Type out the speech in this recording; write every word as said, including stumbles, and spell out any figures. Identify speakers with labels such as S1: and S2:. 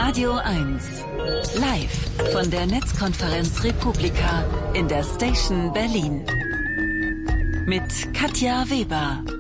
S1: Radio eins. Live von der Netzkonferenz Republika in der Station Berlin. Mit Katja Weber.